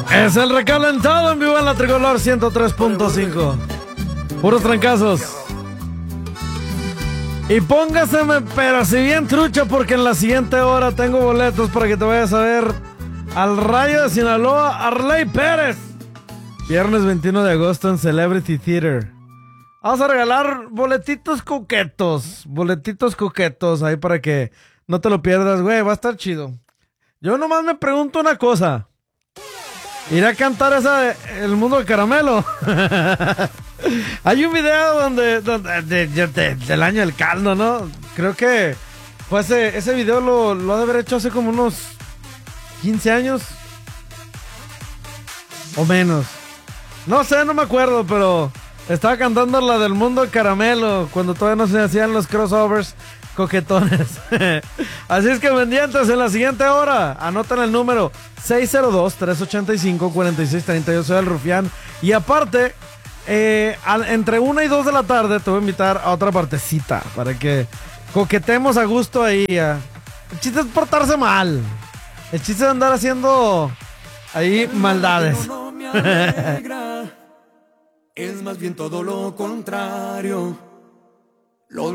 Es el recalentado en vivo en la Tricolor 103.5. Puros trancazos. Y póngaseme, pero si bien trucha, porque en la siguiente hora tengo boletos para que te vayas a ver al Rayo de Sinaloa, Arley Pérez. Viernes 21 de agosto en Celebrity Theater. Vamos a regalar boletitos coquetos ahí para que no te lo pierdas, güey, va a estar chido. Yo nomás me pregunto una cosa. ¿Iré a cantar esa de El Mundo de Caramelo? Hay un video del año del caldo, ¿no? Creo que fue ese video lo ha de haber hecho hace como unos 15 años. O menos. No sé, no me acuerdo, pero estaba cantando la del Mundo de Caramelo cuando todavía no se hacían los crossovers coquetones. Así es que pendientes en la siguiente hora. Anoten el número 602-385-4630. Soy el Rufián. Y aparte, entre 1 y 2 de la tarde te voy a invitar a otra partecita para que coquetemos a gusto ahí. El chiste es portarse mal. El chiste es andar haciendo ahí maldades. No me alegra, es más bien todo lo contrario.